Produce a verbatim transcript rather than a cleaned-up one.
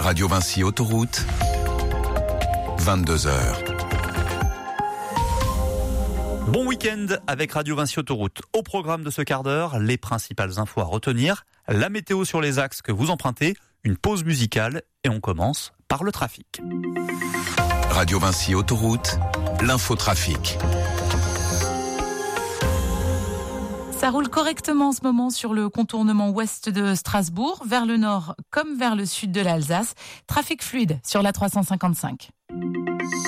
Radio Vinci Autoroute, vingt-deux heures. Bon week-end avec Radio Vinci Autoroute. Au programme de ce quart d'heure, les principales infos à retenir, la météo sur les axes que vous empruntez, une pause musicale et on commence par le trafic. Radio Vinci Autoroute, l'infotrafic. Ça roule correctement en ce moment sur le contournement ouest de Strasbourg, vers le nord comme vers le sud de l'Alsace. Trafic fluide sur la trois cent cinquante-cinq.